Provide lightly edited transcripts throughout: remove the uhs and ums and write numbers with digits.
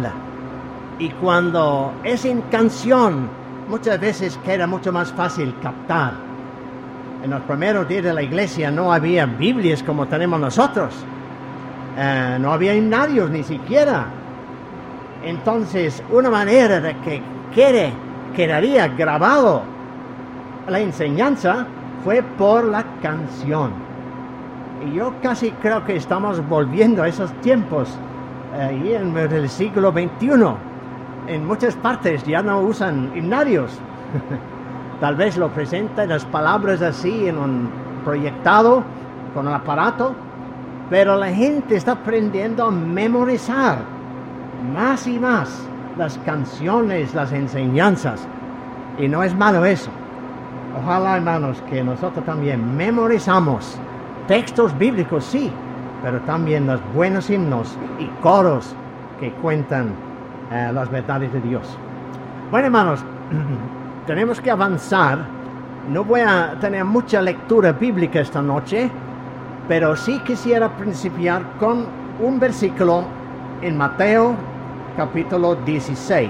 Y cuando es en canción, muchas veces queda mucho más fácil captar. En los primeros días de la iglesia no había Biblias como tenemos nosotros. No había himnarios ni siquiera. Entonces, una manera de que quedaría grabado la enseñanza fue por la canción. Y yo casi creo que estamos volviendo a esos tiempos ahí en el siglo XXI. En muchas partes ya no usan himnarios. Tal vez lo presentan las palabras así en un proyectado con un aparato, pero la gente está aprendiendo a memorizar más y más las canciones, las enseñanzas, y no es malo eso. Ojalá, hermanos, que nosotros también memorizamos textos bíblicos, sí, pero también los buenos himnos y coros que cuentan las verdades de Dios. Bueno, hermanos, tenemos que avanzar. No voy a tener mucha lectura bíblica esta noche, pero sí quisiera principiar con un versículo en Mateo capítulo 16.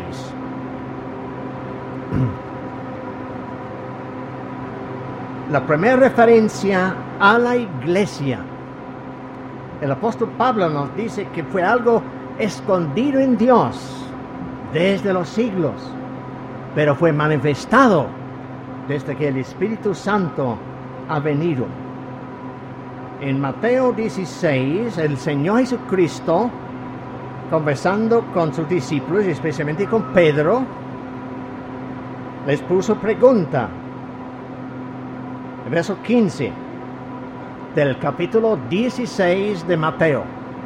La primera referencia a la iglesia. El apóstol Pablo nos dice que fue algo escondido en Dios desde los siglos, pero fue manifestado desde que el Espíritu Santo ha venido. En Mateo 16, el Señor Jesucristo, conversando con sus discípulos, especialmente con Pedro, les puso pregunta. El verso 15 del capítulo 16 de Mateo.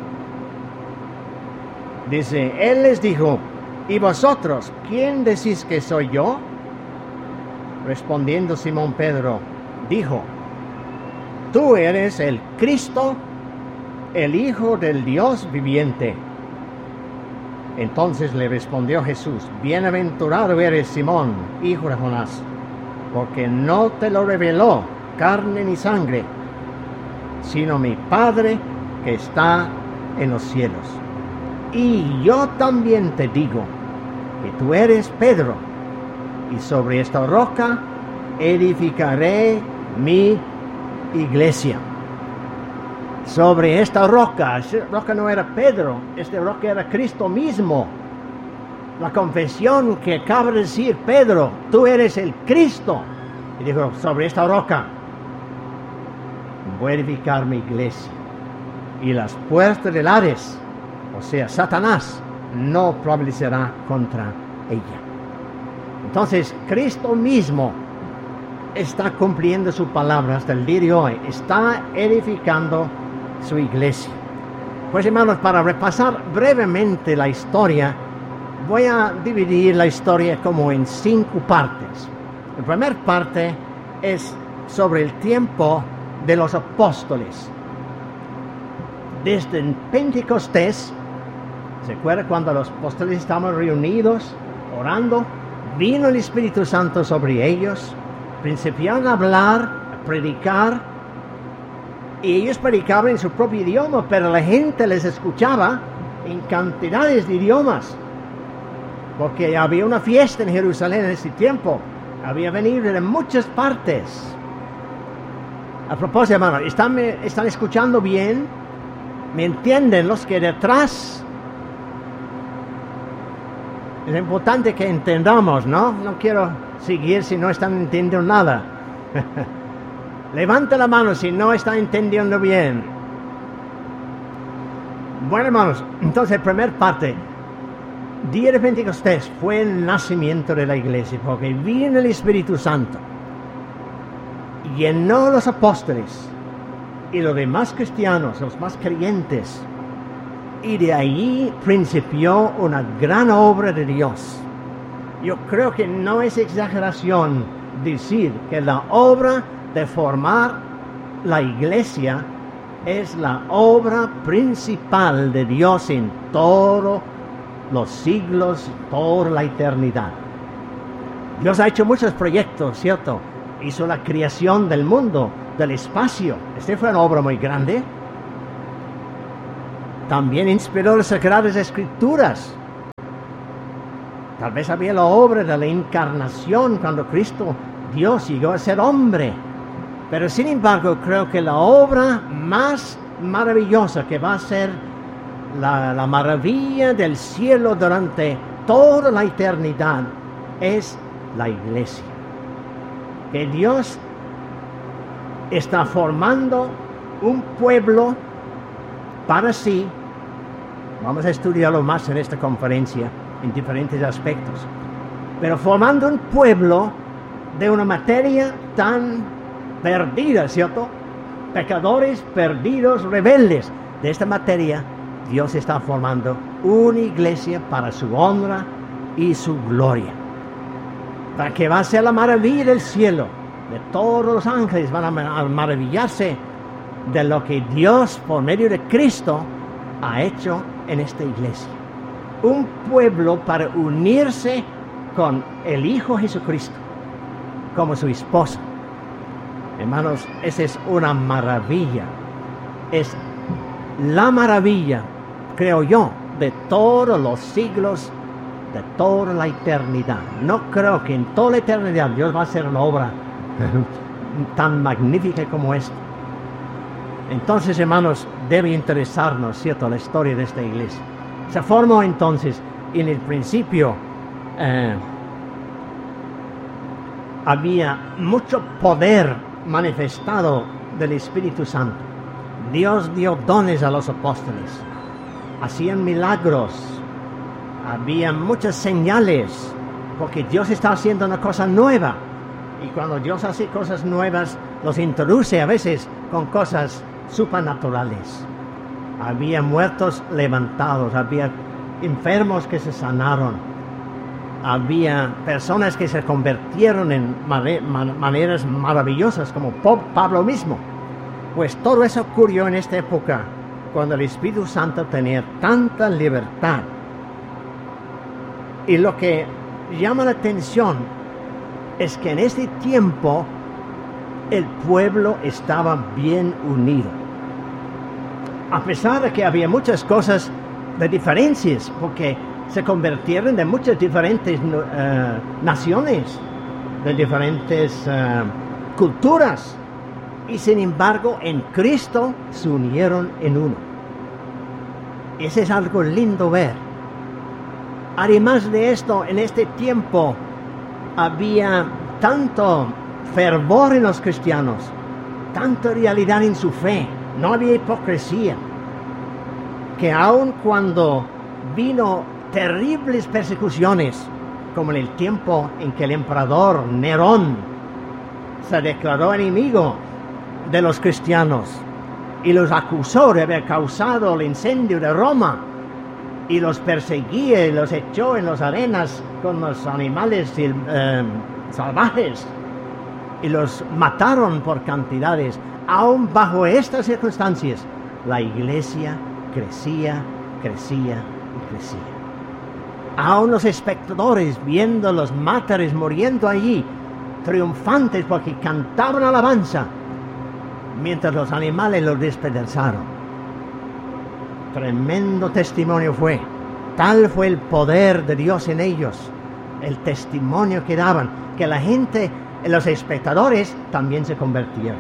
Dice, Él les dijo, ¿y vosotros, quién decís que soy yo? Respondiendo Simón Pedro, dijo, tú eres el Cristo, el Hijo del Dios viviente. Entonces le respondió Jesús, bienaventurado eres Simón, hijo de Jonás, porque no te lo reveló carne ni sangre, sino mi Padre que está en los cielos. Y yo también te digo que tú eres Pedro, y sobre esta roca edificaré mi iglesia. Sobre esta roca no era Pedro, esta roca era Cristo mismo. La confesión que acaba de decir Pedro, tú eres el Cristo. Y dijo, sobre esta roca voy a edificar mi iglesia. Y las puertas del Hades, o sea, Satanás, no prevalecerá contra ella. Entonces, Cristo mismo está cumpliendo su palabra hasta el día de hoy. Está edificando su iglesia. Pues, hermanos, para repasar brevemente la historia, voy a dividir la historia como en 5 partes. La primera parte es sobre el tiempo de los apóstoles. Desde Pentecostés, ¿se acuerda cuando los apóstoles estaban reunidos, orando? Vino el Espíritu Santo sobre ellos, principiaron a hablar, a predicar, y ellos predicaban en su propio idioma, pero la gente les escuchaba en cantidades de idiomas, porque había una fiesta en Jerusalén en ese tiempo, había venido de muchas partes. A propósito, hermano, ¿están escuchando bien? ¿Me entienden los que detrás? Es importante que entendamos, ¿no? No quiero seguir si no están entendiendo nada. Levanta la mano si no están entendiendo bien. Bueno, hermanos, entonces, primera parte. Día de Pentecostés fue el nacimiento de la iglesia, porque vino el Espíritu Santo, llenó los apóstoles y los demás cristianos, los más creyentes, y de ahí principió una gran obra de Dios. Yo creo que no es exageración decir que la obra de formar la iglesia es la obra principal de Dios en todos los siglos, toda la eternidad. Dios ha hecho muchos proyectos, ¿cierto? Hizo la creación del mundo, del espacio. Esta fue una obra muy grande. También inspiró las Sagradas Escrituras Tal vez había la obra de la encarnación cuando Cristo, Dios, llegó a ser hombre. Pero sin embargo, creo que la obra más maravillosa que va a ser la maravilla del cielo durante toda la eternidad es la iglesia. Que Dios está formando un pueblo para sí. Vamos a estudiarlo más en esta conferencia, en diferentes aspectos. Pero formando un pueblo de una materia tan perdida, ¿cierto? Pecadores perdidos, rebeldes. De esta materia, Dios está formando una iglesia para su honra y su gloria. Para que va a ser la maravilla del cielo. De todos los ángeles van a maravillarse de lo que Dios, por medio de Cristo, ha hecho en esta iglesia. Un pueblo para unirse con el Hijo Jesucristo, como su esposa. Hermanos, esa es una maravilla. Es la maravilla, creo yo, de todos los siglos, de toda la eternidad. No creo que en toda la eternidad Dios va a hacer una obra tan magnífica como esta. Entonces, hermanos, debe interesarnos, ¿cierto?, la historia de esta iglesia. Se formó entonces, en el principio, había mucho poder manifestado del Espíritu Santo. Dios dio dones a los apóstoles, hacían milagros, había muchas señales, porque Dios está haciendo una cosa nueva. Y cuando Dios hace cosas nuevas, los introduce a veces con cosas supernaturales. Había muertos levantados, había enfermos que se sanaron, había personas que se convirtieron en maneras maravillosas, como Pablo mismo. Pues todo eso ocurrió en esta época, cuando el Espíritu Santo tenía tanta libertad. Y lo que llama la atención es que en este tiempo el pueblo estaba bien unido. A pesar de que había muchas cosas de diferencias, porque se convirtieron de muchas diferentes naciones, de diferentes culturas, y sin embargo en Cristo se unieron en uno. Ese es algo lindo ver. Además de esto, en este tiempo había tanto fervor en los cristianos, tanta realidad en su fe, no había hipocresía, que aun cuando vino terribles persecuciones, como en el tiempo en que el emperador Nerón se declaró enemigo de los cristianos y los acusó de haber causado el incendio de Roma, y los perseguía y los echó en las arenas con los animales salvajes, y los mataron por cantidades. Aún bajo estas circunstancias, la iglesia crecía, crecía y crecía. Aún los espectadores, viendo los mártires muriendo allí, triunfantes porque cantaban alabanza, mientras los animales los despedazaron. Tremendo testimonio fue. Tal fue el poder de Dios en ellos, el testimonio que daban, que la gente, los espectadores, también se convirtieron.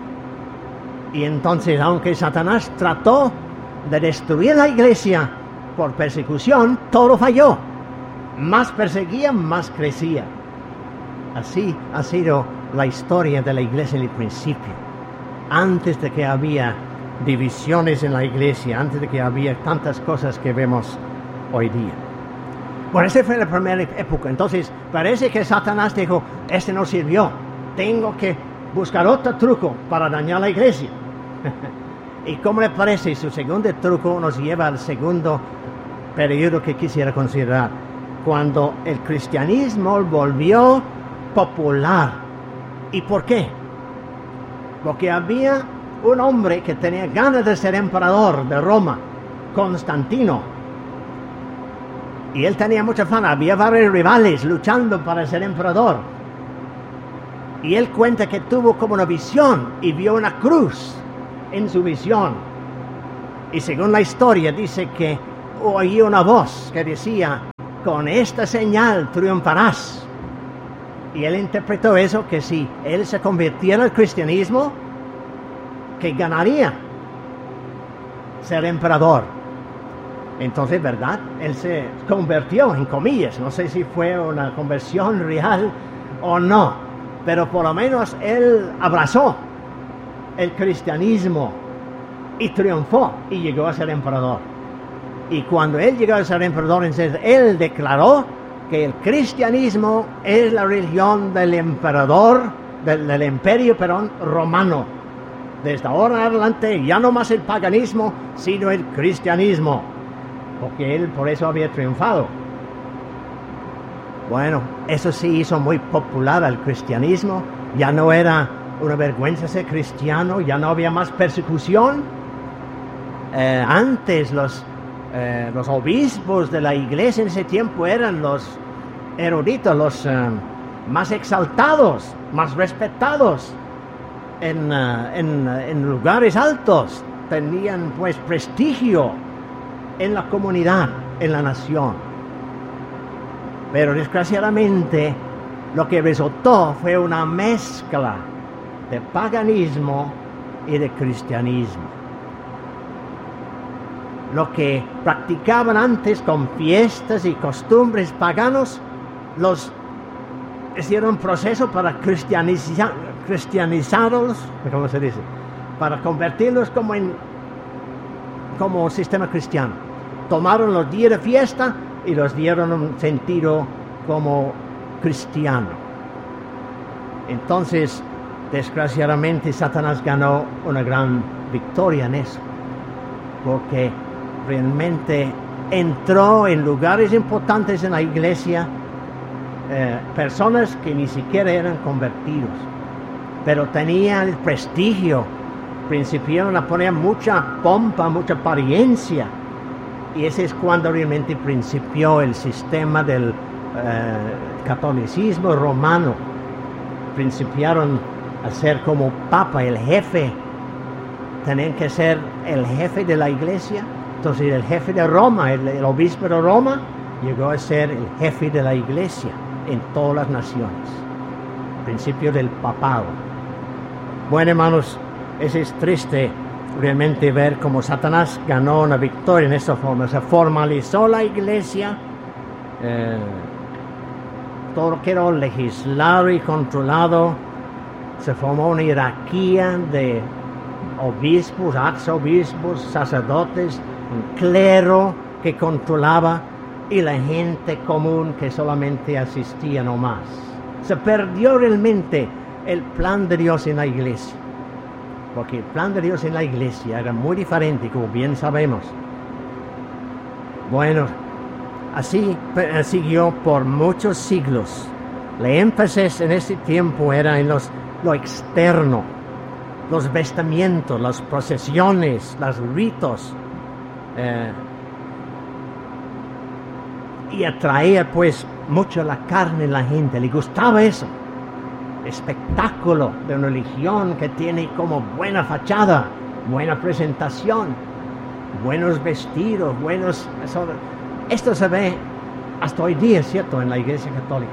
Y entonces, aunque Satanás trató de destruir la iglesia por persecución, todo falló. Más perseguía, más crecía. Así ha sido la historia de la iglesia en el principio. Antes de que había divisiones en la iglesia, antes de que había tantas cosas que vemos hoy día. Bueno, esa fue la primera época. Entonces, parece que Satanás dijo, este no sirvió, tengo que buscar otro truco para dañar la iglesia. ¿Y cómo le parece? Su segundo truco nos lleva al segundo periodo que quisiera considerar, cuando el cristianismo volvió popular. ¿Y por qué? Porque había un hombre que tenía ganas de ser emperador de Roma, Constantino. Y él tenía mucha fama, había varios rivales luchando para ser emperador. Y él cuenta que tuvo como una visión y vio una cruz en su visión. Y según la historia dice que oyó una voz que decía, con esta señal triunfarás. Y él interpretó eso, que si él se convirtiera al cristianismo, que ganaría ser emperador. Entonces, ¿verdad? Él se convirtió, en comillas, no sé si fue una conversión real o no, pero por lo menos él abrazó el cristianismo y triunfó y llegó a ser emperador. Y cuando él llegó a ser emperador, entonces él declaró que el cristianismo es la religión del emperador, del imperio, romano. Desde ahora en adelante ya no más el paganismo, sino el cristianismo, porque él por eso había triunfado. Bueno, eso sí hizo muy popular al cristianismo, ya no era una vergüenza ser cristiano, ya no había más persecución. Antes los obispos de la iglesia en ese tiempo eran los eruditos, los más exaltados, más respetados en lugares altos, tenían pues prestigio en la comunidad, en la nación. Pero desgraciadamente lo que resultó fue una mezcla de paganismo y de cristianismo. Lo que practicaban antes con fiestas y costumbres paganos, los hicieron un proceso para cristianizarlos, ¿cómo se dice? Para convertirlos como sistema cristiano. Tomaron los días de fiesta y los dieron un sentido como cristiano. Entonces, desgraciadamente, Satanás ganó una gran victoria en eso, porque realmente entró en lugares importantes en la iglesia personas que ni siquiera eran convertidos, pero tenían el prestigio, principiaron a poner mucha pompa, mucha apariencia, y ese es cuando realmente principió el sistema del catolicismo romano. Principiaron a ser como papa, el jefe, tenían que ser el jefe de la iglesia. Entonces el jefe de Roma, el obispo de Roma, llegó a ser el jefe de la iglesia en todas las naciones. Principio del papado. Bueno, hermanos, es triste realmente ver cómo Satanás ganó una victoria en esta forma. Se formalizó la iglesia, todo lo que era legislado y controlado. Se formó una jerarquía de obispos, arzobispos, sacerdotes, un clero que controlaba, y la gente común que solamente asistía nomás. Se perdió realmente el plan de Dios en la iglesia, porque el plan de Dios en la iglesia era muy diferente, como bien sabemos. Bueno, así siguió por muchos siglos. El énfasis en ese tiempo era en lo externo, los vestimientos, las procesiones, los ritos, y atraía pues mucho la carne en la gente, le gustaba eso, espectáculo de una religión que tiene como buena fachada, buena presentación, buenos vestidos, esto se ve hasta hoy día, ¿cierto?, en la Iglesia Católica.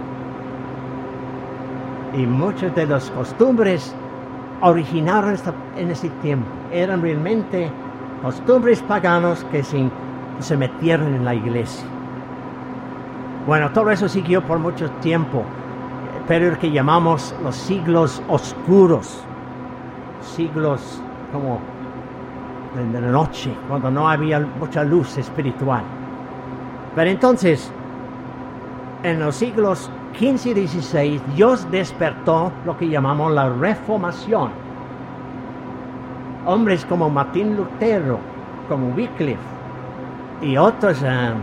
Y muchas de las costumbres originaron en ese tiempo, eran realmente costumbres paganos que se metieron en la iglesia. Bueno, todo eso siguió por mucho tiempo, pero el que llamamos los siglos oscuros, siglos como de la noche, cuando no había mucha luz espiritual. Pero entonces, en los siglos XV y XVI, Dios despertó lo que llamamos la Reformación. Hombres como Martín Lutero, como Wycliffe y otros,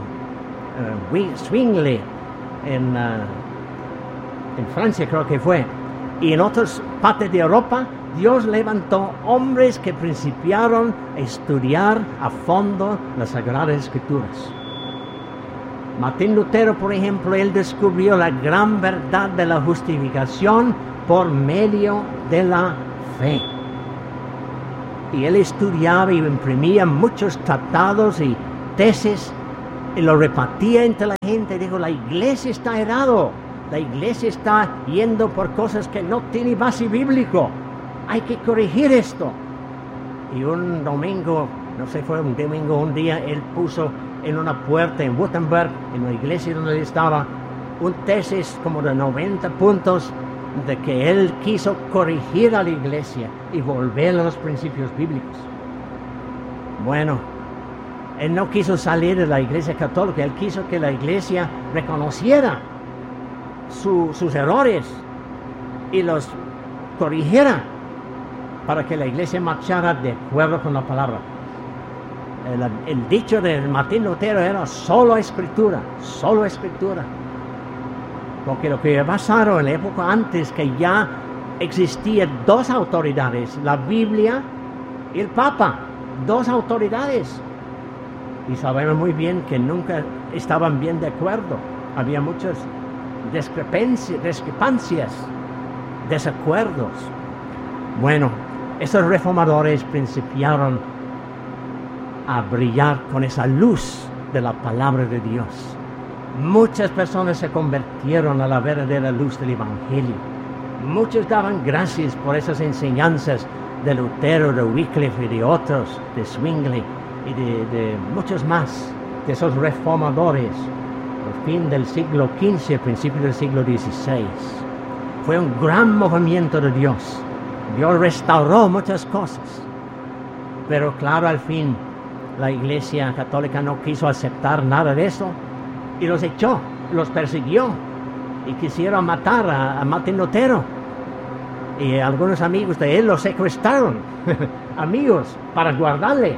Zwingli en Francia creo que fue, y en otras partes de Europa, Dios levantó hombres que principiaron a estudiar a fondo las Sagradas Escrituras. Martín Lutero, por ejemplo, él descubrió la gran verdad de la justificación por medio de la fe. Y él estudiaba y imprimía muchos tratados y tesis y lo repartía entre la gente. Dijo, la iglesia está errado, la iglesia está yendo por cosas que no tienen base bíblico, hay que corregir esto. Y un domingo, no sé, fue un domingo, un día, él puso en una puerta en Wittenberg, en la iglesia donde él estaba, un tesis como de 90 puntos de que él quiso corregir a la iglesia y volver a los principios bíblicos. Bueno, él no quiso salir de la iglesia católica, él quiso que la iglesia reconociera sus errores y los corrigiera para que la iglesia marchara de acuerdo con la palabra. El dicho de Martín Lutero era solo escritura, solo escritura. Porque lo que pasaron en la época antes, que ya existían dos autoridades, la Biblia y el Papa, dos autoridades. Y sabemos muy bien que nunca estaban bien de acuerdo. Había muchas discrepancias, desacuerdos. Bueno, esos reformadores principiaron a brillar con esa luz de la palabra de Dios. Muchas personas se convirtieron a la verdadera luz del Evangelio. Muchos daban gracias por esas enseñanzas de Lutero, de Wycliffe y de otros, de Zwingli y de muchos más, de esos reformadores, al fin del siglo XV, al principio del siglo XVI. Fue un gran movimiento de Dios. Dios restauró muchas cosas. Pero claro, al fin, la Iglesia Católica no quiso aceptar nada de eso y los echó, los persiguió y quisieron matar a Martín Lutero. Y algunos amigos de él lo secuestraron, amigos, para guardarle.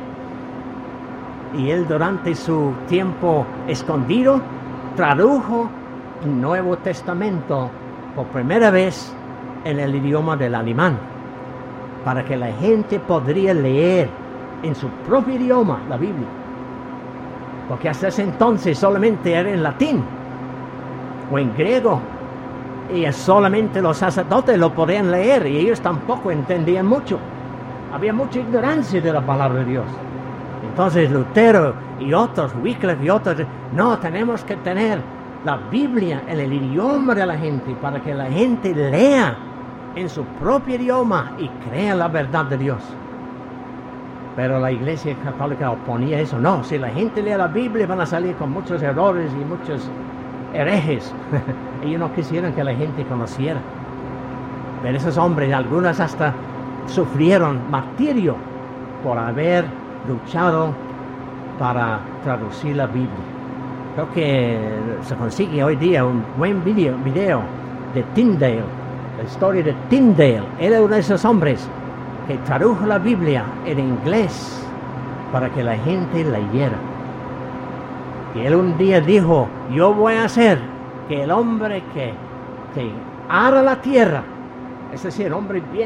Y él, durante su tiempo escondido, tradujo el Nuevo Testamento por primera vez en el idioma del alemán, para que la gente podría leer en su propio idioma la Biblia. Porque hasta ese entonces solamente era en latín o en griego, y solamente los sacerdotes lo podían leer, y ellos tampoco entendían mucho. Había mucha ignorancia de la palabra de Dios. Entonces Lutero y otros, Wycliffe y otros, no, tenemos que tener la Biblia en el idioma de la gente, para que la gente lea en su propio idioma y crea la verdad de Dios. Pero la Iglesia Católica oponía eso. No, si la gente lee la Biblia van a salir con muchos errores y muchos herejes. Ellos no quisieran que la gente conociera. Pero esos hombres, algunos hasta sufrieron martirio por haber luchado para traducir la Biblia. Creo que se consigue hoy día un buen video de Tyndale, la historia de Tyndale. Era uno de esos hombres que tradujo la Biblia en inglés para que la gente leyera. Y él un día dijo, yo voy a hacer que el hombre que ara la tierra, es decir, el hombre bien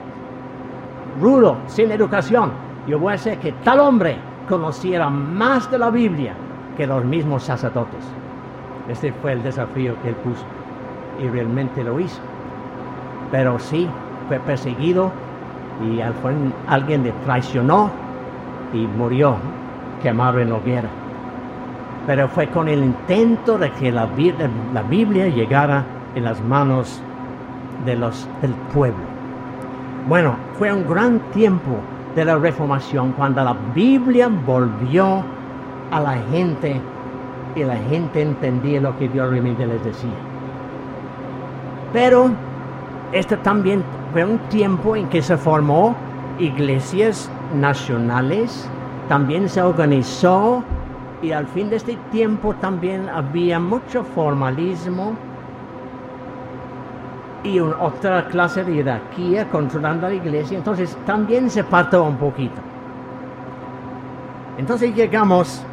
rudo, sin educación, yo voy a hacer que tal hombre conociera más de la Biblia que los mismos sacerdotes. Este fue el desafío que él puso, y realmente lo hizo. Pero sí, fue perseguido, y alguien le traicionó y murió quemado en la hoguera. Pero fue con el intento de que la Biblia llegara en las manos del pueblo. Bueno, fue un gran tiempo de la Reformación, cuando la Biblia volvió a la gente y la gente entendía lo que Dios realmente les decía. Pero este también fue un tiempo en que se formó iglesias nacionales, también se organizó, y al fin de este tiempo también había mucho formalismo y otra clase de jerarquía controlando la iglesia. Entonces también se partió un poquito. Entonces llegamos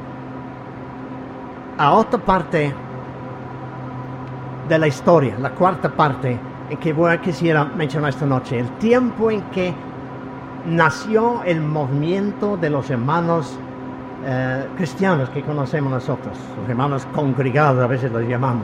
a otra parte de la historia, la cuarta parte, en que quisiera mencionar esta noche, el tiempo en que nació el movimiento de los hermanos cristianos que conocemos nosotros, los hermanos congregados, a veces los llamamos.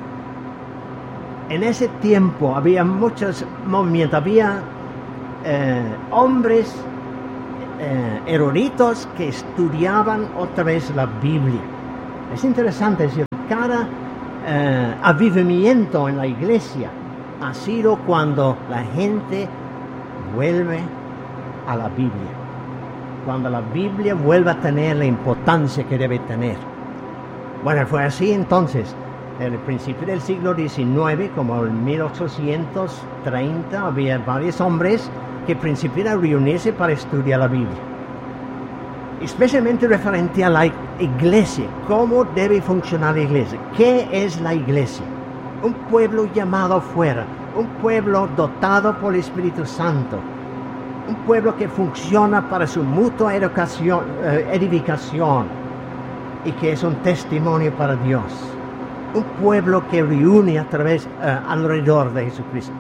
En ese tiempo había muchos movimientos, había hombres eruditos que estudiaban otra vez la Biblia, Es interesante, si cada avivamiento en la iglesia ha sido cuando la gente vuelve a la Biblia, cuando la Biblia vuelve a tener la importancia que debe tener. Bueno, fue así entonces. En el principio del siglo XIX, como en 1830, había varios hombres que principiaron a reunirse para estudiar la Biblia. Especialmente referente a la iglesia, cómo debe funcionar la iglesia, qué es la iglesia. Un pueblo llamado fuera, un pueblo dotado por el Espíritu Santo, un pueblo que funciona para su mutua edificación y que es un testimonio para Dios. Un pueblo que reúne alrededor de Jesucristo.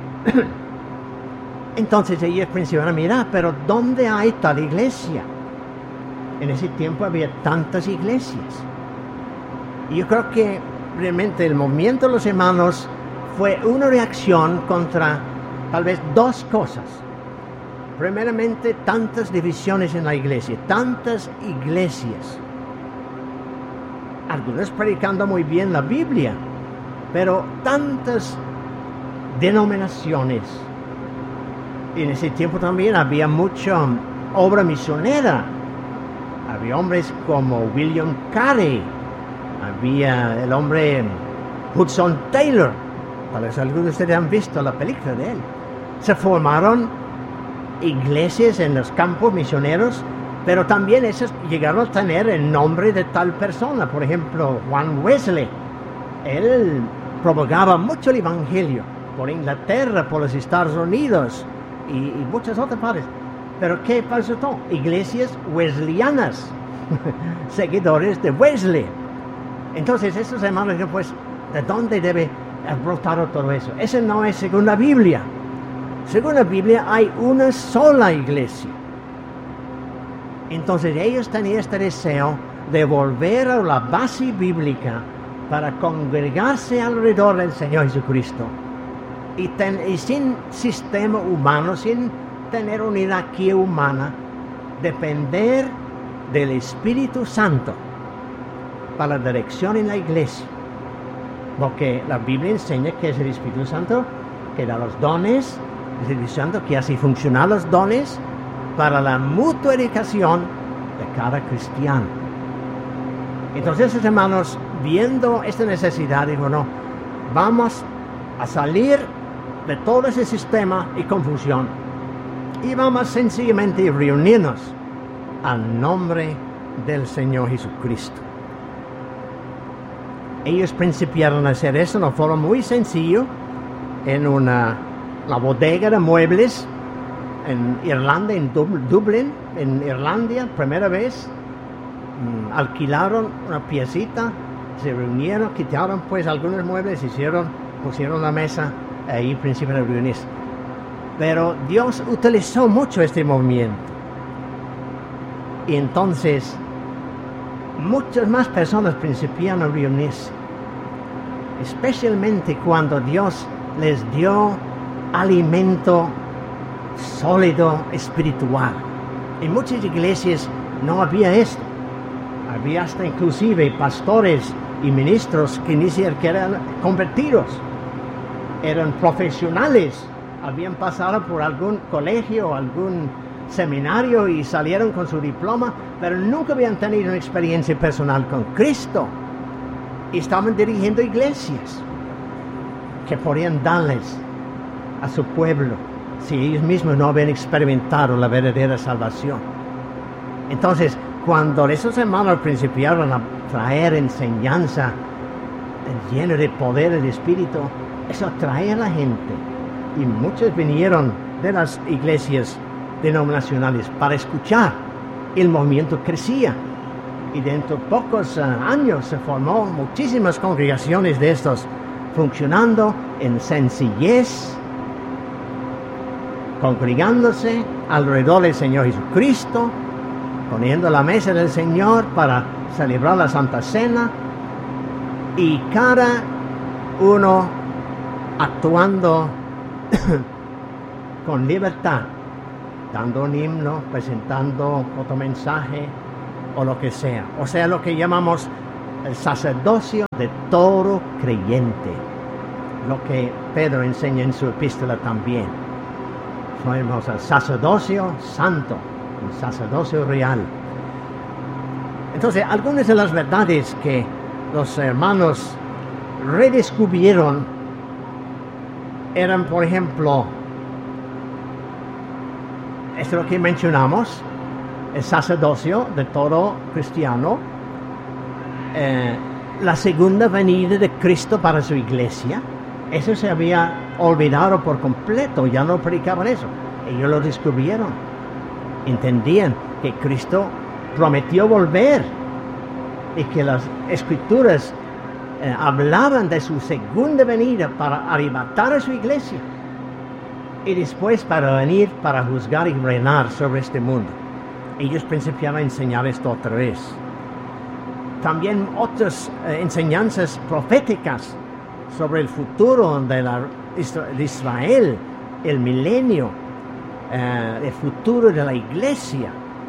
Entonces ellos pensaban, mira, pero ¿dónde hay tal iglesia? En ese tiempo había tantas iglesias. Y yo creo que realmente el movimiento de los hermanos fue una reacción contra tal vez dos cosas. Primeramente, tantas divisiones en la iglesia, tantas iglesias. Algunos predicando muy bien la Biblia, pero tantas denominaciones. Y en ese tiempo también había mucha obra misionera. Había hombres como William Carey, había el hombre Hudson Taylor, tal vez algunos de ustedes han visto la película de él. Se formaron iglesias en los campos misioneros, pero también esos llegaron a tener el nombre de tal persona. Por ejemplo, Juan Wesley, él propagaba mucho el evangelio por Inglaterra, por los Estados Unidos y muchas otras partes. Pero ¿qué pasó? Iglesias wesleyanas, seguidores de Wesley. Entonces esos hermanos, pues, ¿de dónde debe brotar todo eso? Eso no es según la Biblia. Según la Biblia hay una sola iglesia. Entonces ellos tenían este deseo de volver a la base bíblica para congregarse alrededor del Señor Jesucristo. Y sin sistema humano, sin tener una jerarquía humana, depender del Espíritu Santo para la dirección en la iglesia. Porque la Biblia enseña que es el Espíritu Santo que da los dones, el Espíritu Santo que hace funcionar los dones para la mutua edificación de cada cristiano. Entonces, hermanos, viendo esta necesidad, digo, no, vamos a salir de todo ese sistema y confusión y vamos sencillamente a reunirnos al nombre del Señor Jesucristo. Ellos principiaron a hacer eso de una forma muy sencilla en la bodega de muebles en Irlanda, en Dublín, en Irlanda, primera vez. Alquilaron una piecita, se reunieron, quitaron pues algunos muebles, pusieron la mesa ahí, principio de reunirse. Pero Dios utilizó mucho este movimiento. Y entonces muchas más personas principiaron a reunirse, especialmente cuando Dios les dio alimento sólido espiritual. En muchas iglesias no había esto. Había hasta inclusive pastores y ministros que ni siquiera eran convertidos. Eran profesionales, habían pasado por algún colegio o algún seminario y salieron con su diploma, pero nunca habían tenido una experiencia personal con Cristo. Y estaban dirigiendo iglesias que podían darles a su pueblo si ellos mismos no habían experimentado la verdadera salvación. Entonces, cuando esos hermanos principiaron a traer enseñanza llena de poder del Espíritu, eso atrae a la gente. Y muchos vinieron de las iglesias denominacionales para escuchar. El movimiento crecía. Y dentro de pocos años se formó muchísimas congregaciones de estos, funcionando en sencillez, congregándose alrededor del Señor Jesucristo, poniendo la mesa del Señor para celebrar la Santa Cena, y cada uno actuando con libertad, dando un himno, presentando otro mensaje o lo que sea. O sea, lo que llamamos el sacerdocio de todo creyente, lo que Pedro enseña en su epístola también. Somos el sacerdocio santo, el sacerdocio real. Entonces, algunas de las verdades que los hermanos redescubrieron eran, por ejemplo, esto es lo que mencionamos, el sacerdocio de todo cristiano, la segunda venida de Cristo para su iglesia. Eso se había olvidado por completo, ya no predicaban eso. Ellos lo descubrieron, entendían que Cristo prometió volver y que las escrituras hablaban de su segunda venida para arrebatar a su iglesia y después para venir para juzgar y reinar sobre este mundo. Ellos principiaban a enseñar esto otra vez. También otras enseñanzas proféticas sobre el futuro de Israel, el milenio, el futuro de la iglesia.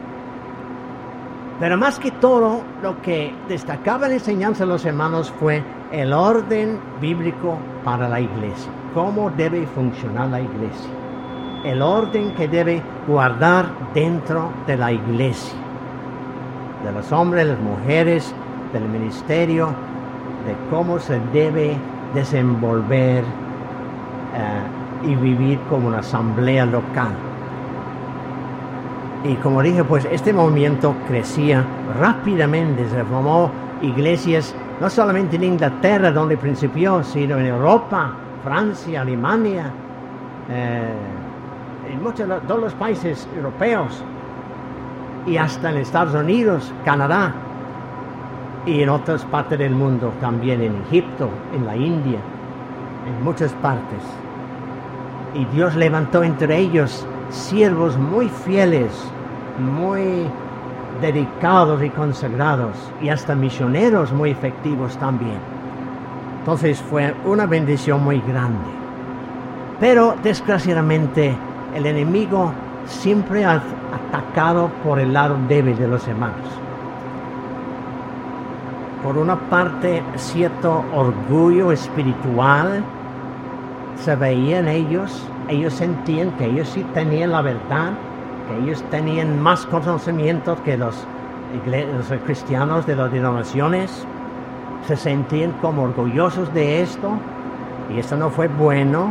Pero más que todo, lo que destacaba la enseñanza de los hermanos fue el orden bíblico para la iglesia. Cómo debe funcionar la iglesia. El orden que debe guardar dentro de la iglesia. De los hombres, las mujeres, del ministerio, de cómo se debe desenvolver y vivir como una asamblea local. Y como dije, pues este movimiento crecía rápidamente, se formó iglesias no solamente en Inglaterra donde principió, sino en Europa, Francia, Alemania, en todos los países europeos y hasta en Estados Unidos, Canadá y en otras partes del mundo, también en Egipto, en la India, en muchas partes. Y Dios levantó entre ellos siervos muy fieles, muy dedicados y consagrados, y hasta misioneros muy efectivos también. Entonces fue una bendición muy grande. Pero desgraciadamente el enemigo siempre ha atacado por el lado débil de los hermanos. Por una parte, cierto orgullo espiritual se veía en ellos. Ellos sentían que ellos sí tenían la verdad, que ellos tenían más conocimientos que los cristianos de las denominaciones. Se sentían como orgullosos de esto, y esto no fue bueno.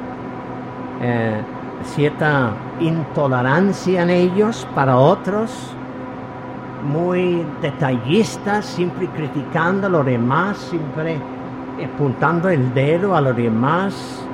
Cierta intolerancia en ellos para otros, muy detallistas, siempre criticando a los demás, siempre apuntando el dedo a los demás,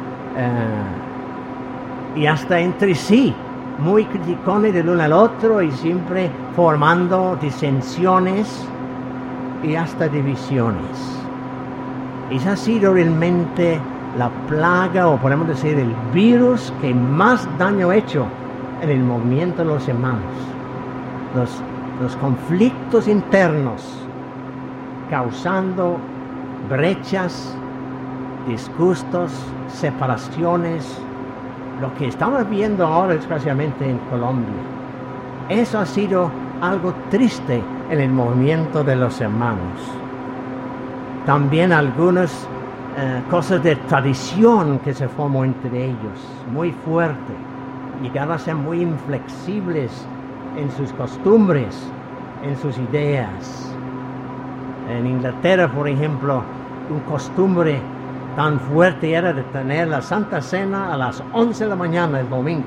y hasta entre sí, muy criticones del uno al otro y siempre formando disensiones y hasta divisiones. Esa ha sido realmente la plaga, o podemos decir el virus que más daño ha hecho en el movimiento de los hermanos. Los conflictos internos, causando brechas, disgustos, separaciones, lo que estamos viendo ahora especialmente en Colombia. Eso ha sido algo triste en el movimiento de los hermanos. También algunas cosas de tradición que se formó entre ellos, muy fuerte, llegaron a ser muy inflexibles en sus costumbres, en sus ideas. En Inglaterra, por ejemplo, una costumbre tan fuerte era de tener la Santa Cena a las 11 de la mañana el domingo.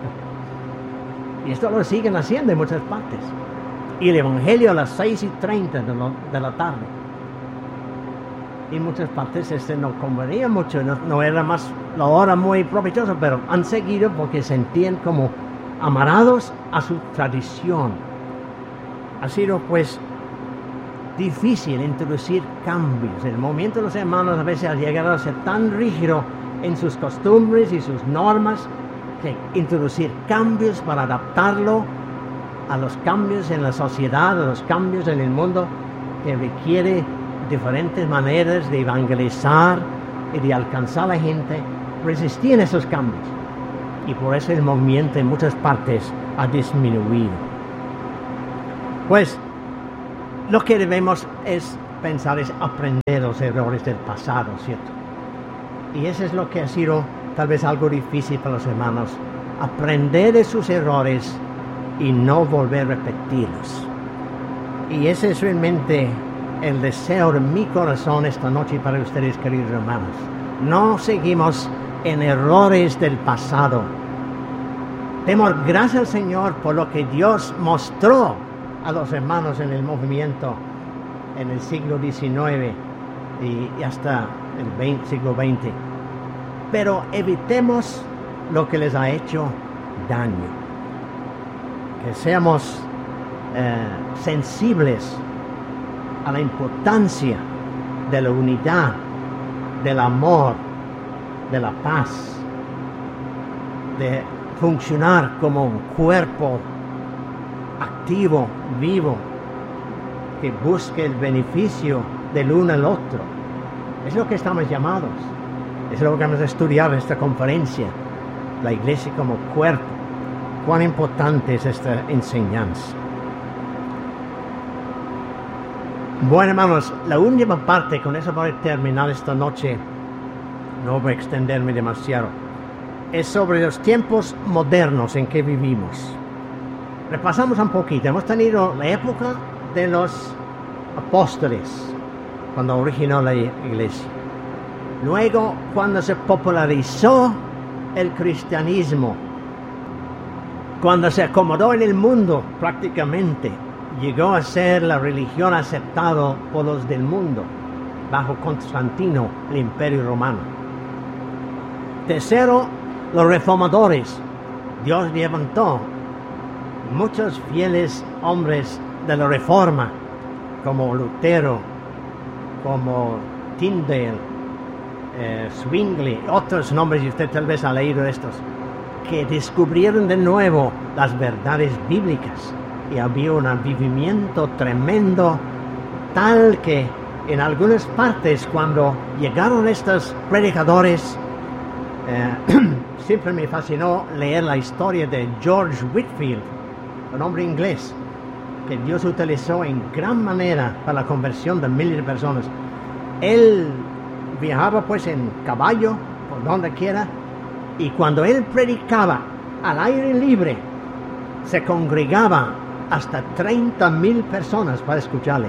Y esto lo siguen haciendo en muchas partes. Y el Evangelio a las 6:30 de la tarde. Y en muchas partes no convenía mucho, no era más la hora muy provechosa, pero han seguido porque se sentían como amarrados a su tradición. Ha sido pues difícil introducir cambios. El movimiento de los hermanos a veces ha llegado a ser tan rígido en sus costumbres y sus normas que introducir cambios para adaptarlo a los cambios en la sociedad, a los cambios en el mundo, que requiere diferentes maneras de evangelizar y de alcanzar a la gente, resistían esos cambios. Y por eso el movimiento en muchas partes ha disminuido. Pues lo que debemos es pensar es aprender los errores del pasado, ¿cierto? Y eso es lo que ha sido tal vez algo difícil para los hermanos, aprender de sus errores y no volver a repetirlos. Y ese es realmente el deseo de mi corazón esta noche para ustedes, queridos hermanos. No seguimos en errores del pasado. Demos gracias al Señor por lo que Dios mostró a los hermanos en el movimiento en el siglo XIX y hasta el siglo XX. Pero evitemos lo que les ha hecho daño. Que seamos sensibles a la importancia de la unidad, del amor, de la paz, de funcionar como un cuerpo activo, vivo, que busque el beneficio del uno al otro. Es lo que estamos llamados. Es lo que vamos a estudiar en esta conferencia. La iglesia como cuerpo. Cuán importante es esta enseñanza. Bueno, hermanos, la última parte, con eso voy a terminar esta noche. No voy a extenderme demasiado. Es sobre los tiempos modernos en que vivimos. Repasamos un poquito. Hemos tenido la época de los apóstoles, cuando originó la iglesia. Luego, cuando se popularizó el cristianismo, cuando se acomodó en el mundo prácticamente, llegó a ser la religión aceptada por los del mundo, bajo Constantino, el Imperio Romano. Tercero, los reformadores. Dios levantó muchos fieles hombres de la Reforma, como Lutero, como Tyndale, Zwingli, otros nombres, y usted tal vez ha leído estos, que descubrieron de nuevo las verdades bíblicas, y había un avivamiento tremendo, tal que en algunas partes, cuando llegaron estos predicadores, siempre me fascinó leer la historia de George Whitefield, un hombre inglés que Dios utilizó en gran manera para la conversión de miles de personas. Él viajaba pues en caballo por donde quiera, y cuando él predicaba al aire libre se congregaba hasta 30,000 personas para escucharle.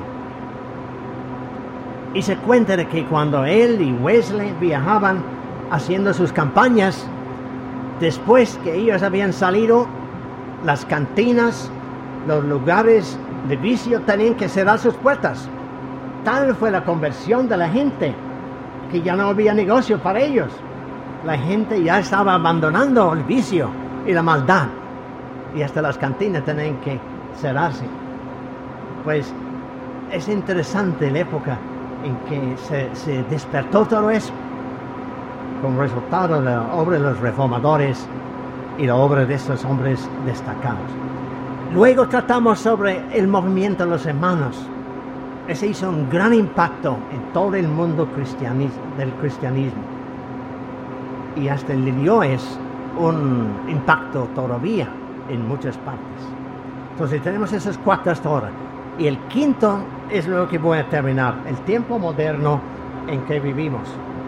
Y se cuenta de que cuando él y Wesley viajaban haciendo sus campañas, después que ellos habían salido, las cantinas, los lugares de vicio tenían que cerrar sus puertas. Tal fue la conversión de la gente que ya no había negocio para ellos. La gente ya estaba abandonando el vicio y la maldad, y hasta las cantinas tenían que cerrarse. Pues es interesante la época en que se despertó todo eso, como resultado de la obra de los reformadores y la obra de estos hombres destacados. Luego tratamos sobre el movimiento de los hermanos. Ese hizo un gran impacto en todo el mundo del cristianismo, y hasta le dio un impacto todavía en muchas partes. Entonces tenemos esas 4 hasta ahora, y el quinto es lo que voy a terminar: el tiempo moderno en que vivimos.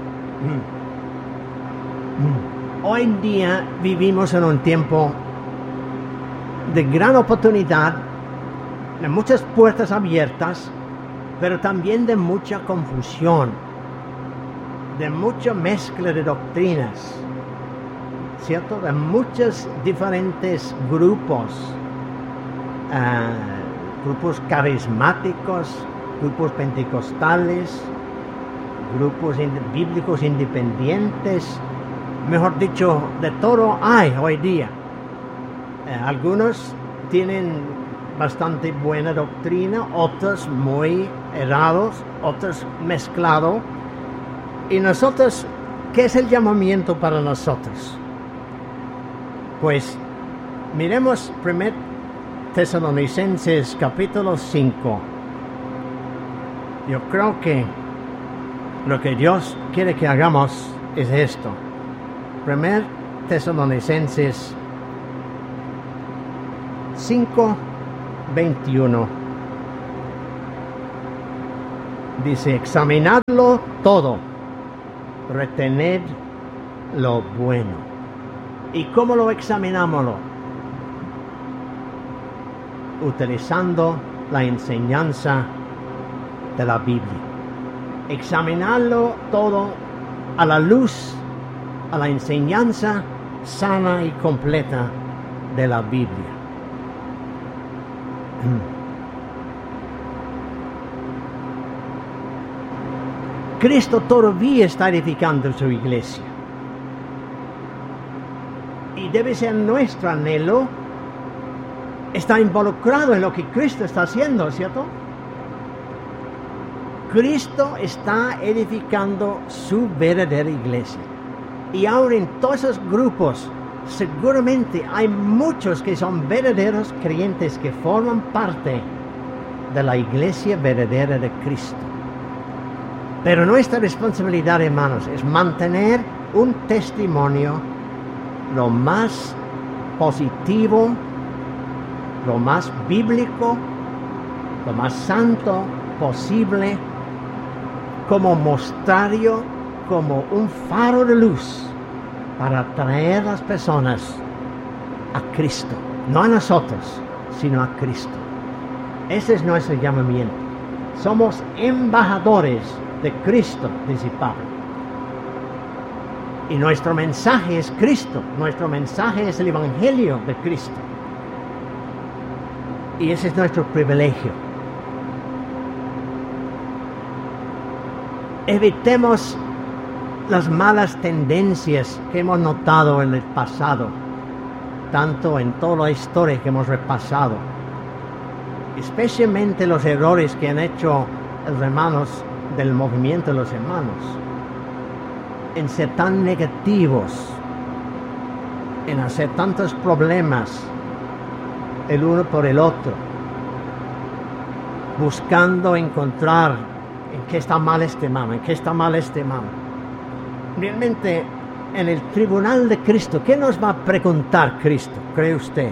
Hoy en día vivimos en un tiempo de gran oportunidad, de muchas puertas abiertas, pero también de mucha confusión, de mucha mezcla de doctrinas, ¿cierto? De muchos diferentes grupos, grupos carismáticos, grupos pentecostales, grupos bíblicos independientes, mejor dicho, de todo hay hoy día. Algunos tienen bastante buena doctrina, otros muy errados, otros mezclados. Y nosotros, ¿qué es el llamamiento para nosotros? Pues miremos 1 Tesalonicenses capítulo 5. Yo creo que lo que Dios quiere que hagamos es esto. 1 Tesalonicenses 5, 21. Dice, examinadlo todo, retened lo bueno. ¿Y cómo lo examinamos? Utilizando la enseñanza de la Biblia. Examinarlo todo a la luz, a la enseñanza sana y completa de la Biblia. Cristo todavía está edificando su iglesia. Y debe ser nuestro anhelo estar involucrado en lo que Cristo está haciendo, ¿cierto? Cristo está edificando su verdadera iglesia. Y ahora en todos esos grupos, seguramente hay muchos que son verdaderos creyentes que forman parte de la iglesia verdadera de Cristo. Pero nuestra responsabilidad, hermanos, es mantener un testimonio lo más positivo, lo más bíblico, lo más santo posible, como mostrario, como un faro de luz para atraer a las personas a Cristo, no a nosotros, sino a Cristo. Ese es nuestro llamamiento. Somos embajadores de Cristo, dice Pablo. Y nuestro mensaje es Cristo, nuestro mensaje es el Evangelio de Cristo. Y ese es nuestro privilegio. Evitemos las malas tendencias que hemos notado en el pasado, tanto en toda la historia que hemos repasado, especialmente los errores que han hecho los hermanos del movimiento de los hermanos, en ser tan negativos, en hacer tantos problemas el uno por el otro, buscando encontrar en qué está mal este hermano, en qué está mal este hermano. Realmente, en el tribunal de Cristo, ¿qué nos va a preguntar Cristo, cree usted?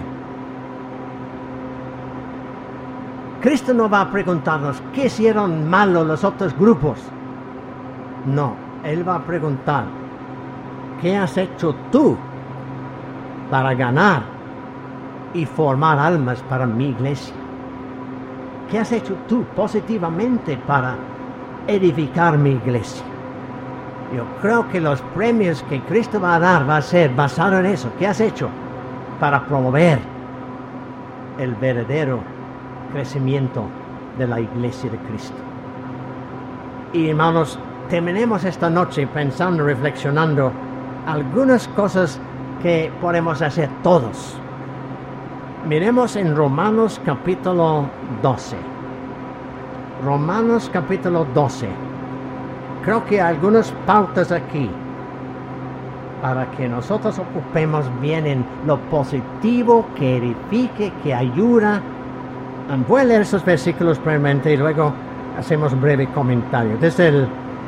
Cristo no va a preguntarnos qué hicieron malo los otros grupos. No, Él va a preguntar, ¿qué has hecho tú para ganar y formar almas para mi iglesia? ¿Qué has hecho tú positivamente para edificar mi iglesia? Yo creo que los premios que Cristo va a dar va a ser basado en eso. ¿Qué has hecho para promover el verdadero crecimiento de la iglesia de Cristo? Y hermanos, terminemos esta noche pensando, reflexionando algunas cosas que podemos hacer todos. Miremos en Romanos capítulo 12. Romanos capítulo 12. Creo que hay algunas pautas aquí para que nosotros ocupemos bien en lo positivo, que edifique, que ayuda. Voy a leer esos versículos brevemente y luego hacemos un breve comentario. Desde el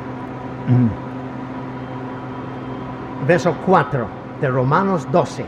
verso 4 de Romanos 12.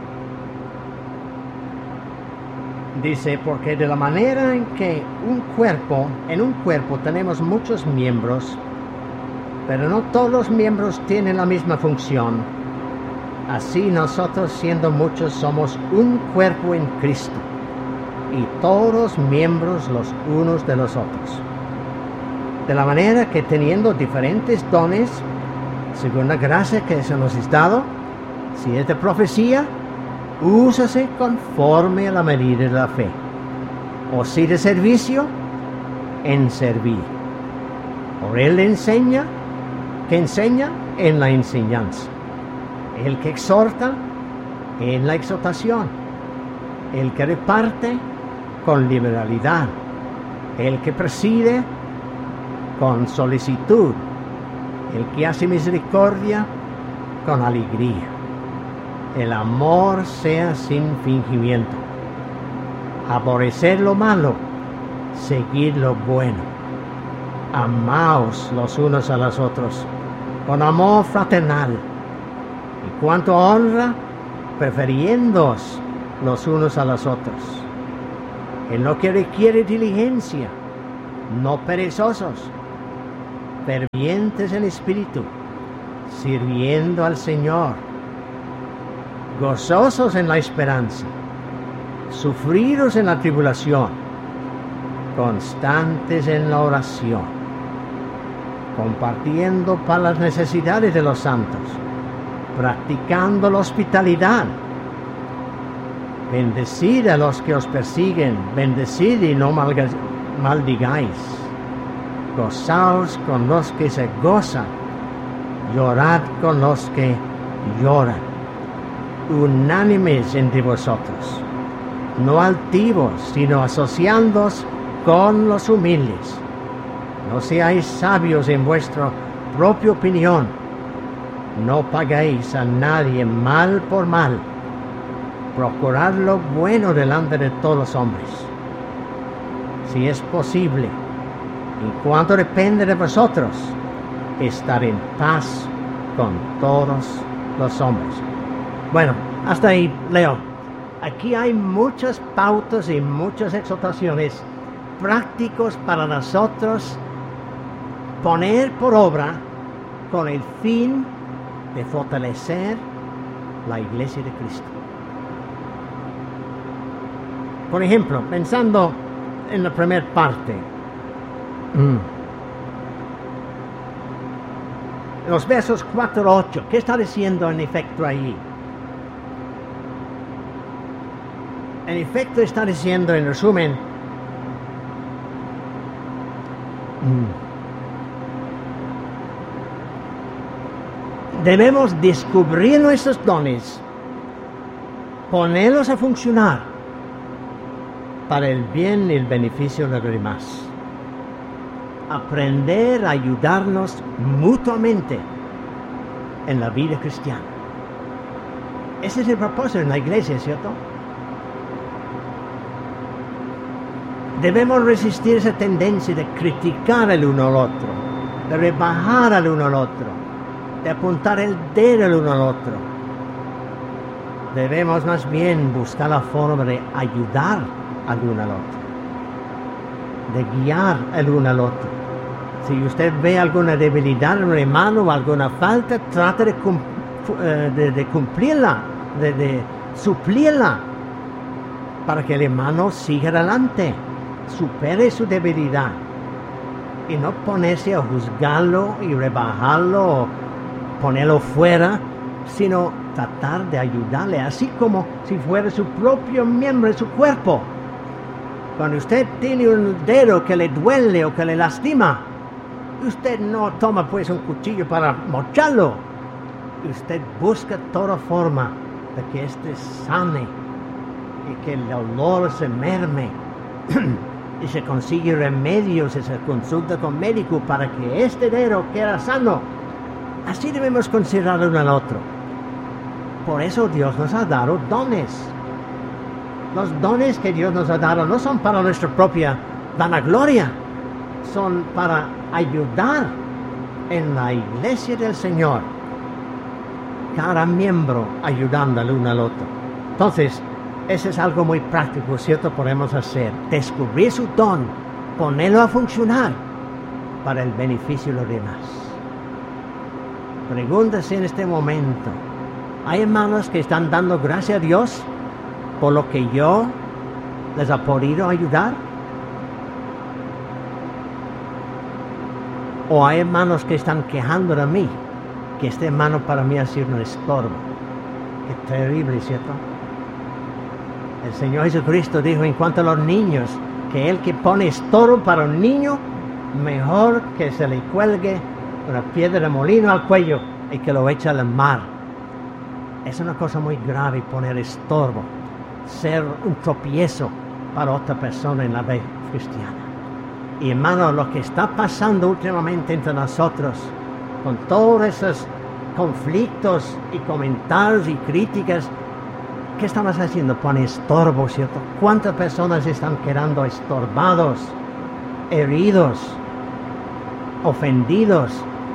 Dice, porque de la manera en que en un cuerpo tenemos muchos miembros, pero no todos los miembros tienen la misma función. Así nosotros, siendo muchos, somos un cuerpo en Cristo, y todos miembros los unos de los otros. De la manera que teniendo diferentes dones, según la gracia que se nos es dado, si es de profecía, úsase conforme a la medida de la fe. O si de servicio, en servir. Por él que enseña en la enseñanza. El que exhorta en la exhortación. El que reparte con liberalidad. El que preside con solicitud. El que hace misericordia con alegría. El amor sea sin fingimiento. Aborrecer lo malo, seguir lo bueno. Amaos los unos a los otros con amor fraternal. Y cuanto a honra, prefiriéndoos los unos a los otros. En lo que requiere diligencia, no perezosos, fervientes en espíritu, sirviendo al Señor, gozosos en la esperanza, sufridos en la tribulación, constantes en la oración, compartiendo para las necesidades de los santos, practicando la hospitalidad. Bendecid a los que os persiguen, bendecid y no maldigáis. Gozaos con los que se gozan, llorad con los que lloran. Unánimes entre vosotros, no altivos, sino asociándoos con los humildes. No seáis sabios en vuestra propia opinión. No paguéis a nadie mal por mal. Procurad lo bueno delante de todos los hombres. Si es posible, en cuanto depende de vosotros, estar en paz con todos los hombres. Bueno, hasta ahí, Leo. Aquí hay muchas pautas y muchas exhortaciones prácticos para nosotros poner por obra con el fin de fortalecer la Iglesia de Cristo. Por ejemplo, pensando en la primera parte, en los versos 4 a 8, ¿qué está diciendo en efecto ahí? En efecto está diciendo, en resumen, debemos descubrir nuestros dones, ponerlos a funcionar para el bien y el beneficio de los demás. Aprender a ayudarnos mutuamente en la vida cristiana. Ese es el propósito en la iglesia, ¿cierto? Debemos resistir esa tendencia de criticar el uno al otro, de rebajar al uno al otro, de apuntar el dedo al uno al otro. Debemos más bien buscar la forma de ayudar al uno al otro, de guiar al uno al otro. Si usted ve alguna debilidad en un hermano o alguna falta, trate de cumplirla, de suplirla, para que el hermano siga adelante, supere su debilidad, y no ponerse a juzgarlo y rebajarlo o ponerlo fuera, sino tratar de ayudarle, así como si fuera su propio miembro de su cuerpo. Cuando usted tiene un dedo que le duele o que le lastima, usted no toma pues un cuchillo para mocharlo. Usted busca toda forma de que éste sane y que el dolor se merme y se consigue remedios y se consulta con médico para que este dedo quede sano. Así debemos considerar uno al otro. Por eso Dios nos ha dado dones. Los dones que Dios nos ha dado no son para nuestra propia vanagloria, son para ayudar en la iglesia del Señor, cada miembro ayudando al uno al otro. Entonces, eso es algo muy práctico, ¿cierto? Podemos hacer, descubrir su don, ponerlo a funcionar para el beneficio de los demás. Pregúntese en este momento, ¿hay hermanos que están dando gracias a Dios por lo que yo les ha podido ayudar? ¿O hay hermanos que están quejando de mí, que este hermano para mí ha sido un estorbo? Qué terrible, ¿cierto? El Señor Jesucristo dijo en cuanto a los niños, que el que pone estorbo para un niño, mejor que se le cuelgue una piedra de molino al cuello y que lo eche al mar. Es una cosa muy grave poner estorbo, ser un tropiezo para otra persona en la fe cristiana. Y hermano, lo que está pasando últimamente entre nosotros, con todos esos conflictos y comentarios y críticas, ¿qué estamos haciendo? Pone estorbo, ¿cierto? ¿Cuántas personas están quedando estorbados, heridos, ofendidos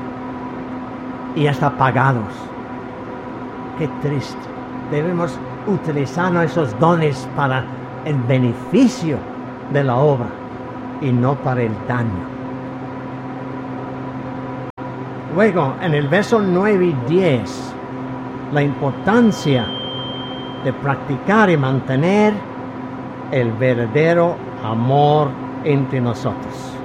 y hasta apagados? Qué triste. Debemos utilizar esos dones para el beneficio de la obra y no para el daño. Luego, en el verso 9 y 10, la importancia de practicar y mantener el verdadero amor entre nosotros.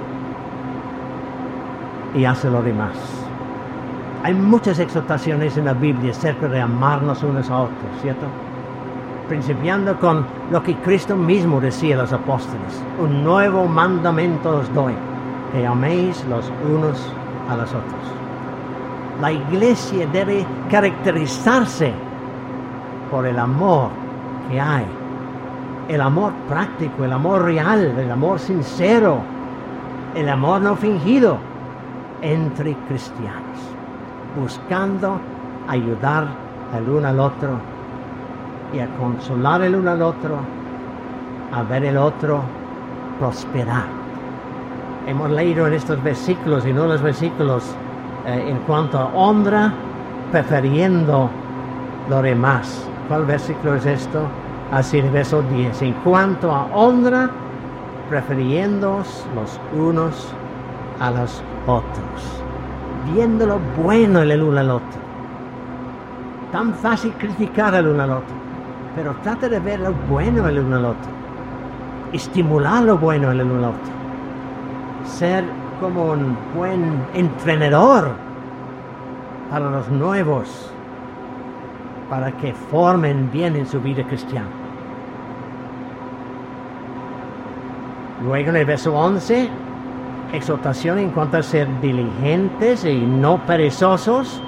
Y hace lo demás. Hay muchas exhortaciones en la Biblia acerca de amarnos unos a otros, ¿cierto? Principiando con lo que Cristo mismo decía a los apóstoles: un nuevo mandamiento os doy, que améis los unos a los otros. La iglesia debe caracterizarse por el amor que hay, el amor práctico, el amor real, el amor sincero, el amor no fingido entre cristianos, buscando ayudar el uno al otro y a consolar el uno al otro, a ver el otro prosperar. Hemos leído en estos versículos, y no los versículos en cuanto a honra, prefiriendo lo demás. ¿Cuál versículo es esto? Así, el verso 10. En cuanto a honra, prefiriéndoos los unos a los otros, viendo lo bueno en el uno al otro. Tan fácil criticar al uno al otro, pero trata de ver lo bueno en el uno al otro, estimular lo bueno en el uno al otro, ser como un buen entrenador para los nuevos, para que formen bien en su vida cristiana. Luego en el verso 11, exhortación en cuanto a ser diligentes y no perezosos,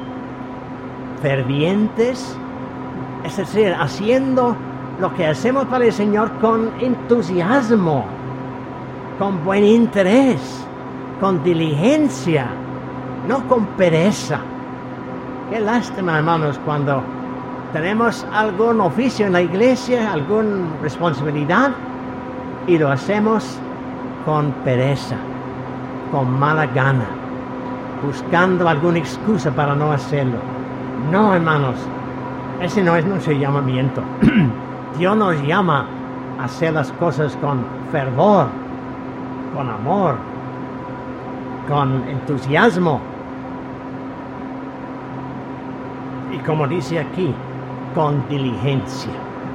fervientes, es decir, haciendo lo que hacemos para el Señor con entusiasmo, con buen interés, con diligencia, no con pereza. Qué lástima, hermanos, cuando tenemos algún oficio en la iglesia, alguna responsabilidad, y lo hacemos con pereza, con mala gana, buscando alguna excusa para no hacerlo. No, hermanos, ese no es nuestro llamamiento. Dios nos llama a hacer las cosas con fervor, con amor, con entusiasmo. Y como dice aquí, con diligencia.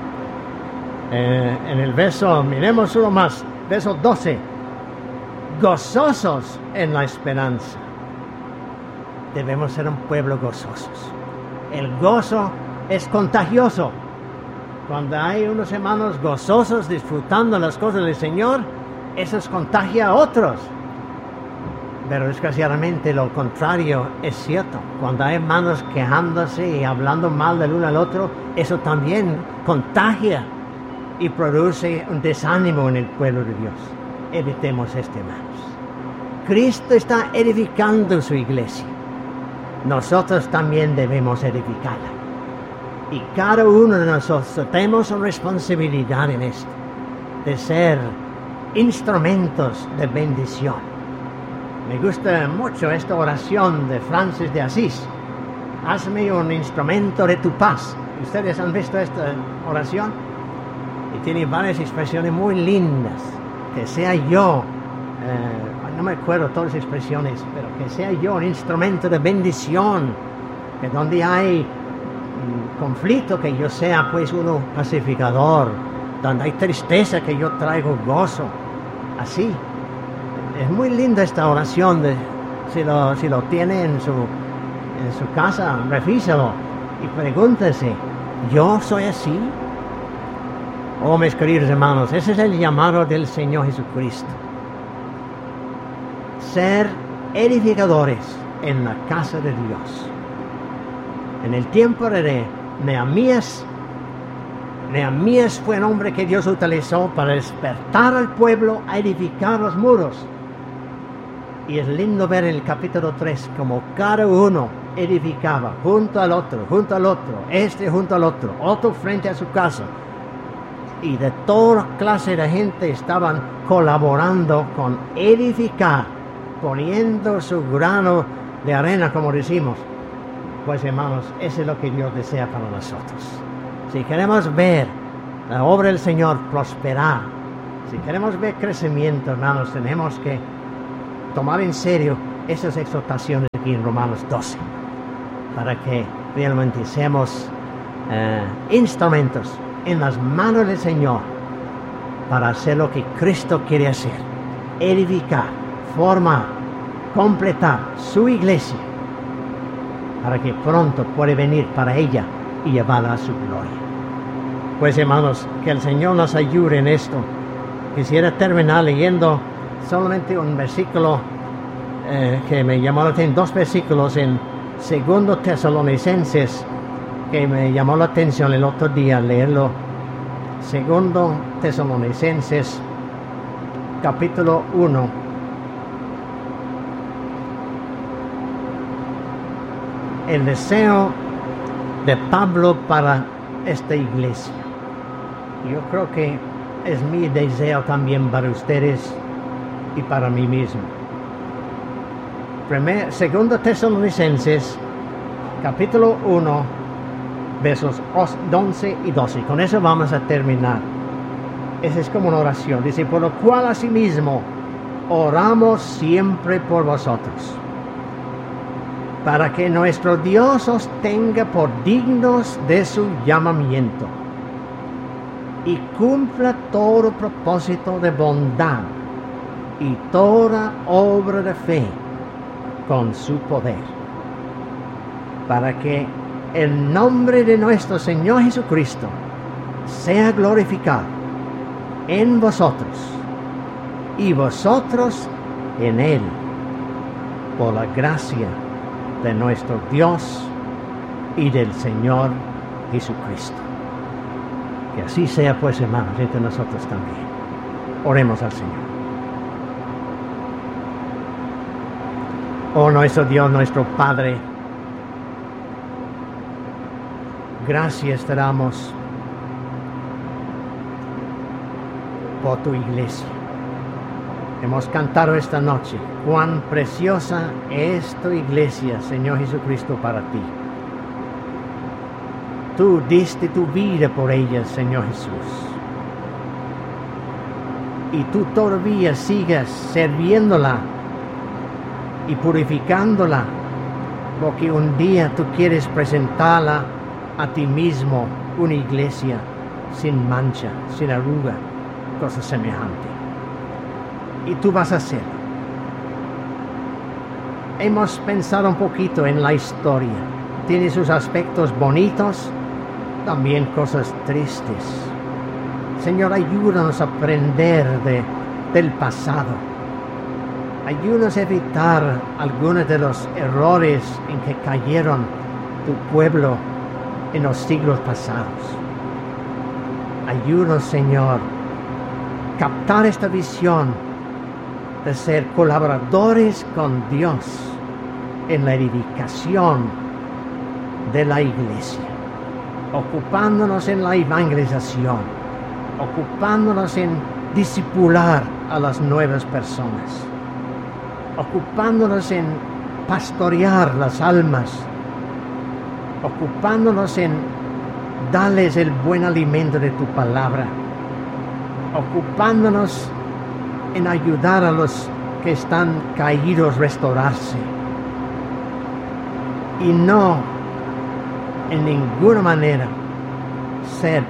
En el verso, miremos uno más, verso 12. Gozosos en la esperanza. Debemos ser un pueblo gozosos. El gozo es contagioso. Cuando hay unos hermanos gozosos disfrutando las cosas del Señor, eso contagia a otros. Pero desgraciadamente lo contrario es cierto. Cuando hay hermanos quejándose y hablando mal del uno al otro, eso también contagia y produce un desánimo en el pueblo de Dios. Evitemos esto, hermanos. Cristo está edificando su iglesia. Nosotros también debemos edificarla. Y cada uno de nosotros tenemos una responsabilidad en esto, de ser instrumentos de bendición. Me gusta mucho esta oración de Francis de Asís. Hazme un instrumento de tu paz. ¿Ustedes han visto esta oración? Y tiene varias expresiones muy lindas. Que sea yo, no me acuerdo todas las expresiones, pero que sea yo un instrumento de bendición. Que donde hay conflicto, que yo sea pues uno pacificador. Donde hay tristeza, que yo traigo gozo. Así. Es muy linda esta oración. Si lo tiene en su casa, revísalo y pregúntese, ¿yo soy así? Oh, mis queridos hermanos, ese es el llamado del Señor Jesucristo. Ser edificadores en la casa de Dios. En el tiempo de Nehemías fue un hombre que Dios utilizó para despertar al pueblo a edificar los muros. Y es lindo ver en el capítulo 3 como cada uno edificaba junto al otro, junto al otro frente a su casa. Y de toda clase de gente estaban colaborando con edificar, poniendo su grano de arena, como decimos. Pues hermanos, eso es lo que Dios desea para nosotros. Si queremos ver la obra del Señor prosperar, si queremos ver crecimiento, hermanos, tenemos que tomar en serio esas exhortaciones aquí en Romanos 12, para que realmente seamos instrumentos en las manos del Señor para hacer lo que Cristo quiere hacer: edificar, formar, completar su iglesia, para que pronto pueda venir para ella y llevarla a su gloria. Pues hermanos, que el Señor nos ayude en esto. Quisiera terminar leyendo solamente un versículo que me llamó la atención, 2 versículos en 2 Tesalonicenses, que me llamó la atención el otro día leerlo. 2 Tesalonicenses, capítulo 1. El deseo de Pablo para esta iglesia. Yo creo que es mi deseo también para ustedes y para mí mismo. 2 Tesalonicenses, capítulo 1, versos 11 y 12. Con eso vamos a terminar. Esa es como una oración. Dice: por lo cual asimismo oramos siempre por vosotros, para que nuestro Dios os tenga por dignos de su llamamiento y cumpla todo propósito de bondad y toda obra de fe con su poder, para que el nombre de nuestro Señor Jesucristo sea glorificado en vosotros y vosotros en Él, por la gracia de nuestro Dios y del Señor Jesucristo. Que así sea, pues, hermanos, entre nosotros también. Oremos al Señor. Oh nuestro Dios, nuestro Padre, gracias te damos por tu iglesia. Hemos cantado esta noche cuán preciosa es tu iglesia, Señor Jesucristo, para ti. Tú diste tu vida por ella, Señor Jesús. Y tú todavía sigues sirviéndola y purificándola, porque un día tú quieres presentarla a ti mismo, una iglesia sin mancha, sin arruga, cosa semejante. Y tú vas a hacerlo. Hemos pensado un poquito en la historia. Tiene sus aspectos bonitos, también cosas tristes. Señor, ayúdanos a aprender del pasado. Ayúdanos a evitar algunos de los errores en que cayeron tu pueblo en los siglos pasados. Ayúdanos, Señor, a captar esta visión de ser colaboradores con Dios en la edificación de la iglesia, ocupándonos en la evangelización, ocupándonos en discipular a las nuevas personas, ocupándonos en pastorear las almas, ocupándonos en darles el buen alimento de tu palabra, ocupándonos en ayudar a los que están caídos restaurarse, y no en ninguna manera ser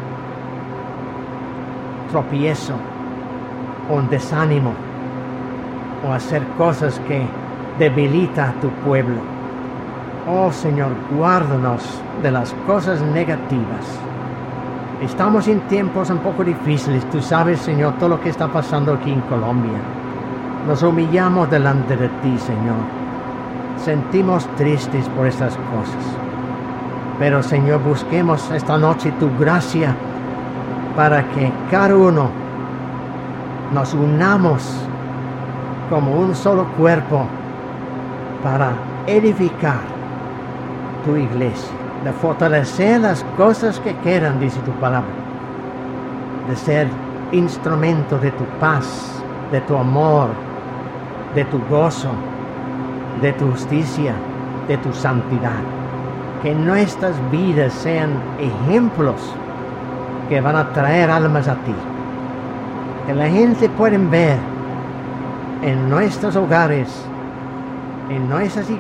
tropiezo o un desánimo o hacer cosas que debilitan a tu pueblo. Oh Señor, guárdanos de las cosas negativas. Estamos en tiempos un poco difíciles. Tú sabes, Señor, todo lo que está pasando aquí en Colombia. Nos humillamos delante de ti, Señor. Sentimos tristes por estas cosas. Pero, Señor, busquemos esta noche tu gracia para que cada uno nos unamos como un solo cuerpo para edificar tu iglesia, de fortalecer las cosas que quedan, dice tu palabra, de ser instrumento de tu paz, de tu amor, de tu gozo, de tu justicia, de tu santidad. Que nuestras vidas sean ejemplos que van a traer almas a ti. Que la gente pueda ver en nuestros hogares, en nuestras iglesias,